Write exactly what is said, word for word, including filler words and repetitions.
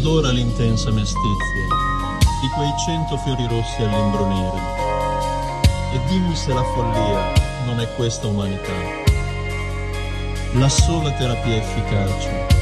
odora l'intensa mestizia di quei cento fiori rossi all'imbrunire. E dimmi se la follia non è questa umanità, la sola terapia efficace